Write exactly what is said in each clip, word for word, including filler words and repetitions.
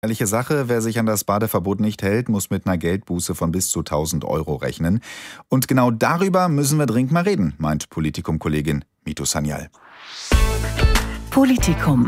Ehrliche Sache, wer sich an das Badeverbot nicht hält, muss mit einer Geldbuße von bis zu tausend Euro rechnen. Und genau darüber müssen wir dringend mal reden, meint Politikum-Kollegin Mitu Sanyal. Politikum.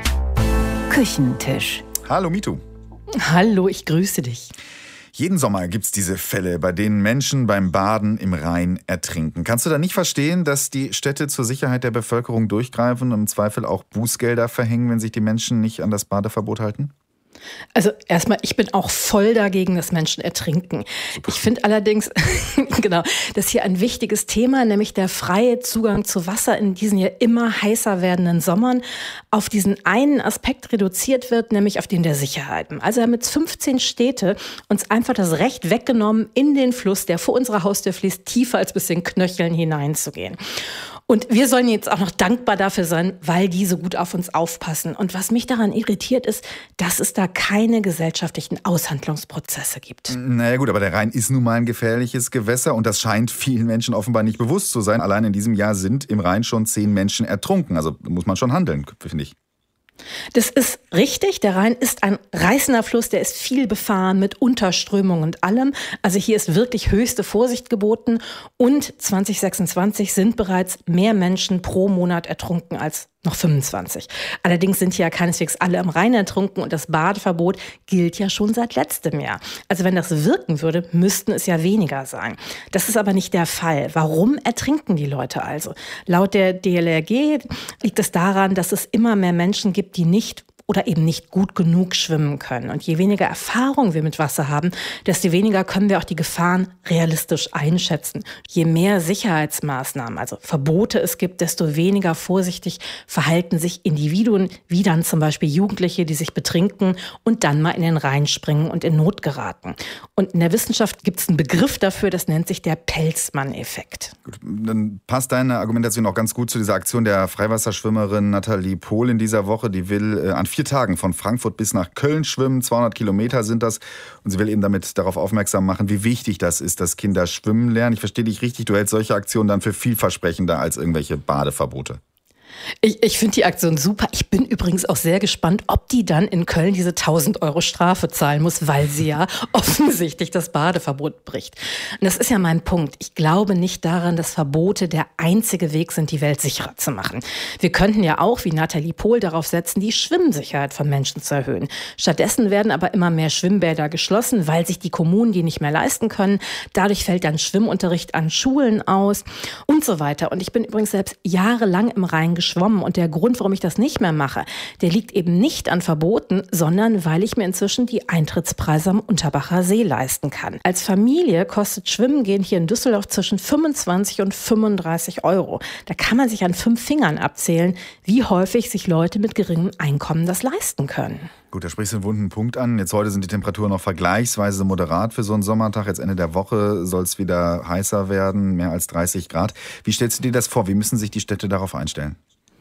Küchentisch. Hallo Mitu. Hallo, ich grüße dich. Jeden Sommer gibt's diese Fälle, bei denen Menschen beim Baden im Rhein ertrinken. Kannst du da nicht verstehen, dass die Städte zur Sicherheit der Bevölkerung durchgreifen und im Zweifel auch Bußgelder verhängen, wenn sich die Menschen nicht an das Badeverbot halten? Also erstmal, ich bin auch voll dagegen, dass Menschen ertrinken. Ich finde allerdings, genau, dass hier ein wichtiges Thema, nämlich der freie Zugang zu Wasser in diesen ja immer heißer werdenden Sommern, auf diesen einen Aspekt reduziert wird, nämlich auf den der Sicherheit. Also haben jetzt fünfzehn Städte uns einfach das Recht weggenommen, in den Fluss, der vor unserer Haustür fließt, tiefer als bis in den Knöcheln hineinzugehen. Und wir sollen jetzt auch noch dankbar dafür sein, weil die so gut auf uns aufpassen. Und was mich daran irritiert ist, dass es da keine gesellschaftlichen Aushandlungsprozesse gibt. Naja gut, aber der Rhein ist nun mal ein gefährliches Gewässer und das scheint vielen Menschen offenbar nicht bewusst zu sein. Allein in diesem Jahr sind im Rhein schon zehn Menschen ertrunken. Also muss man schon handeln, finde ich. Das ist richtig. Der Rhein ist ein reißender Fluss, der ist viel befahren mit Unterströmung und allem. Also hier ist wirklich höchste Vorsicht geboten. Und zwanzig sechsundzwanzig sind bereits mehr Menschen pro Monat ertrunken als noch fünfundzwanzig. Allerdings sind hier ja keineswegs alle im Rhein ertrunken und das Badeverbot gilt ja schon seit letztem Jahr. Also wenn das wirken würde, müssten es ja weniger sein. Das ist aber nicht der Fall. Warum ertrinken die Leute also? Laut der D L R G liegt es daran, dass es immer mehr Menschen gibt, die nicht oder eben nicht gut genug schwimmen können. Und je weniger Erfahrung wir mit Wasser haben, desto weniger können wir auch die Gefahren realistisch einschätzen. Je mehr Sicherheitsmaßnahmen, also Verbote es gibt, desto weniger vorsichtig verhalten sich Individuen, wie dann zum Beispiel Jugendliche, die sich betrinken und dann mal in den Rhein springen und in Not geraten. Und in der Wissenschaft gibt es einen Begriff dafür, das nennt sich der Pelzmann-Effekt. Gut, dann passt deine Argumentation auch ganz gut zu dieser Aktion der Freiwasserschwimmerin Nathalie Pohl in dieser Woche. Die will äh, an vier Tagen von Frankfurt bis nach Köln schwimmen. zweihundert Kilometer sind das. Und sie will eben damit darauf aufmerksam machen, wie wichtig das ist, dass Kinder schwimmen lernen. Ich verstehe dich richtig, du hältst solche Aktionen dann für vielversprechender als irgendwelche Badeverbote. Ich, ich finde die Aktion super. Ich bin übrigens auch sehr gespannt, ob die dann in Köln diese tausend Euro Strafe zahlen muss, weil sie ja offensichtlich das Badeverbot bricht. Und das ist ja mein Punkt. Ich glaube nicht daran, dass Verbote der einzige Weg sind, die Welt sicherer zu machen. Wir könnten ja auch, wie Nathalie Pohl, darauf setzen, die Schwimmsicherheit von Menschen zu erhöhen. Stattdessen werden aber immer mehr Schwimmbäder geschlossen, weil sich die Kommunen die nicht mehr leisten können. Dadurch fällt dann Schwimmunterricht an Schulen aus und so weiter. Und ich bin übrigens selbst jahrelang im Rhein geschwommen. Und der Grund, warum ich das nicht mehr mache, der liegt eben nicht an Verboten, sondern weil ich mir inzwischen die Eintrittspreise am Unterbacher See leisten kann. Als Familie kostet Schwimmen gehen hier in Düsseldorf zwischen fünfundzwanzig und fünfunddreißig Euro. Da kann man sich an fünf Fingern abzählen, wie häufig sich Leute mit geringem Einkommen das leisten können. Gut, da sprichst du einen wunden Punkt an. Jetzt heute sind die Temperaturen noch vergleichsweise moderat für so einen Sommertag. Jetzt Ende der Woche soll es wieder heißer werden, mehr als dreißig Grad. Wie stellst du dir das vor? Wie müssen sich die Städte darauf einstellen?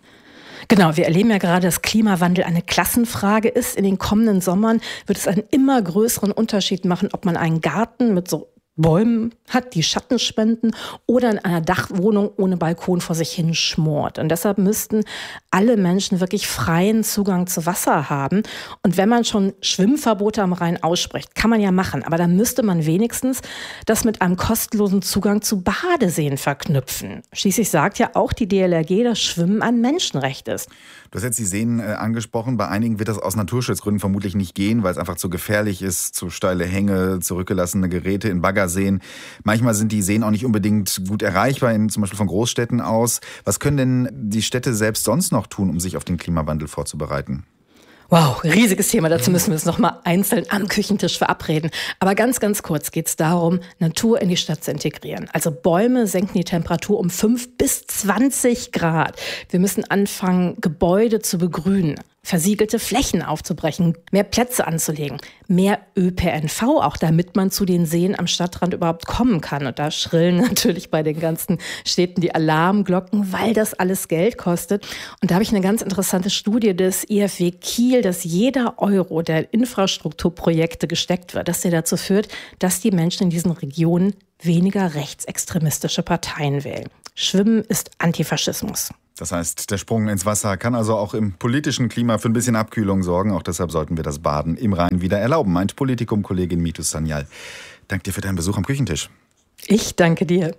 Genau, wir erleben ja gerade, dass Klimawandel eine Klassenfrage ist. In den kommenden Sommern wird es einen immer größeren Unterschied machen, ob man einen Garten mit so Bäumen hat, die Schatten spenden, oder in einer Dachwohnung ohne Balkon vor sich hin schmort. Und deshalb müssten alle Menschen wirklich freien Zugang zu Wasser haben. Und wenn man schon Schwimmverbote am Rhein ausspricht, kann man ja machen. Aber dann müsste man wenigstens das mit einem kostenlosen Zugang zu Badeseen verknüpfen. Schließlich sagt ja auch die D L R G, dass Schwimmen ein Menschenrecht ist. Du hast jetzt die Seen äh, angesprochen. Bei einigen wird das aus Naturschutzgründen vermutlich nicht gehen, weil es einfach zu gefährlich ist, zu steile Hänge, zurückgelassene Geräte in Baggerseen. Manchmal sind die Seen auch nicht unbedingt gut erreichbar, in, zum Beispiel von Großstädten aus. Was können denn die Städte selbst sonst noch tun, um sich auf den Klimawandel vorzubereiten? Wow, riesiges Thema. Dazu müssen wir uns noch mal einzeln am Küchentisch verabreden. Aber ganz, ganz kurz geht es darum, Natur in die Stadt zu integrieren. Also Bäume senken die Temperatur um fünf bis zwanzig Grad. Wir müssen anfangen, Gebäude zu begrünen, versiegelte Flächen aufzubrechen, mehr Plätze anzulegen, mehr Ö P N V, auch damit man zu den Seen am Stadtrand überhaupt kommen kann. Und da schrillen natürlich bei den ganzen Städten die Alarmglocken, weil das alles Geld kostet. Und da habe ich eine ganz interessante Studie des I F W Kiel, dass jeder Euro, der in Infrastrukturprojekte gesteckt wird, dass der dazu führt, dass die Menschen in diesen Regionen weniger rechtsextremistische Parteien wählen. Schwimmen ist Antifaschismus. Das heißt, der Sprung ins Wasser kann also auch im politischen Klima für ein bisschen Abkühlung sorgen. Auch deshalb sollten wir das Baden im Rhein wieder erlauben, meint Politikum-Kollegin Mitu Sanyal. Danke dir für deinen Besuch am Küchentisch. Ich danke dir.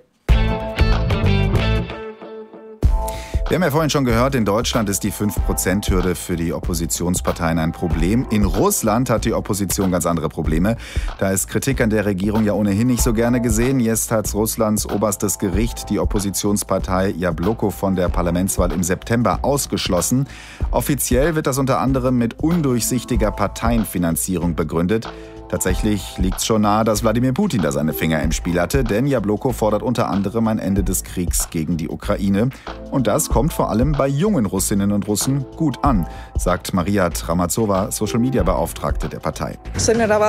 Wir haben ja vorhin schon gehört, in Deutschland ist die fünf Prozent Hürde für die Oppositionsparteien ein Problem. In Russland hat die Opposition ganz andere Probleme. Da ist Kritik an der Regierung ja ohnehin nicht so gerne gesehen. Jetzt hat Russlands oberstes Gericht die Oppositionspartei Jabloko von der Parlamentswahl im September ausgeschlossen. Offiziell wird das unter anderem mit undurchsichtiger Parteienfinanzierung begründet. Tatsächlich liegt es schon nahe, dass Wladimir Putin da seine Finger im Spiel hatte, denn Jabloko fordert unter anderem ein Ende des Kriegs gegen die Ukraine. Und das kommt vor allem bei jungen Russinnen und Russen gut an, sagt Maria Tramazowa, Social-Media-Beauftragte der Partei. Es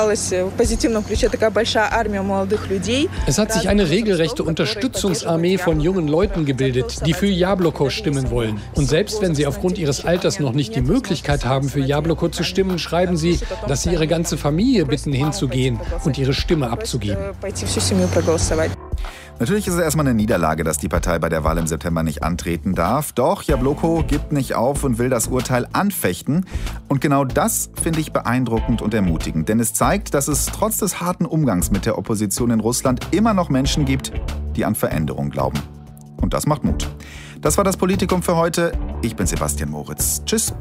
hat sich eine regelrechte Unterstützungsarmee von jungen Leuten gebildet, die für Jabloko stimmen wollen. Und selbst wenn sie aufgrund ihres Alters noch nicht die Möglichkeit haben, für Jabloko zu stimmen, schreiben sie, dass sie ihre ganze Familie bitten, hinzugehen und ihre Stimme abzugeben. Natürlich ist es erstmal eine Niederlage, dass die Partei bei der Wahl im September nicht antreten darf. Doch Jabloko gibt nicht auf und will das Urteil anfechten. Und genau das finde ich beeindruckend und ermutigend. Denn es zeigt, dass es trotz des harten Umgangs mit der Opposition in Russland immer noch Menschen gibt, die an Veränderung glauben. Und das macht Mut. Das war das Politikum für heute. Ich bin Sebastian Moritz. Tschüss.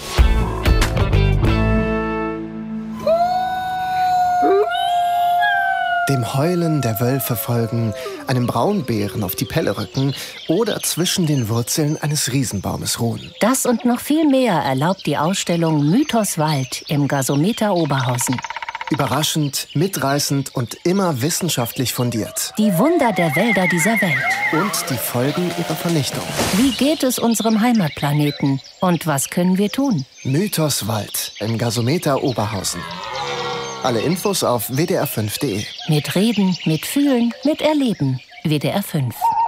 Dem Heulen der Wölfe folgen, einem Braunbären auf die Pelle rücken oder zwischen den Wurzeln eines Riesenbaumes ruhen. Das und noch viel mehr erlaubt die Ausstellung Mythos Wald im Gasometer Oberhausen. Überraschend, mitreißend und immer wissenschaftlich fundiert. Die Wunder der Wälder dieser Welt. Und die Folgen ihrer Vernichtung. Wie geht es unserem Heimatplaneten? Und was können wir tun? Mythos Wald im Gasometer Oberhausen. Alle Infos auf w d r fünf punkt d e. Mit Reden, mit Fühlen, mit Erleben. W D R fünf.